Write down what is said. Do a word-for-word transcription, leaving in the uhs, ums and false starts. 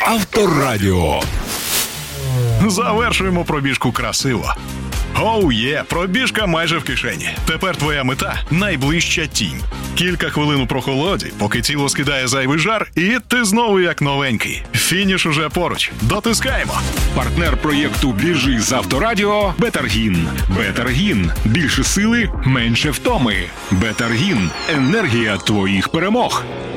Авторадіо. Завершуємо пробіжку красиво. Оу є, пробіжка майже в кишені. Тепер твоя мета – найближча тінь. Кілька хвилин у прохолоді, поки тіло скидає зайвий жар, і ти знову як новенький. Фініш уже поруч. Дотискаємо. Партнер проєкту «Біжи з Авторадіо» – Бетаргін. Бетаргін. Більше сили, менше втоми. Бетаргін. Енергія твоїх перемог.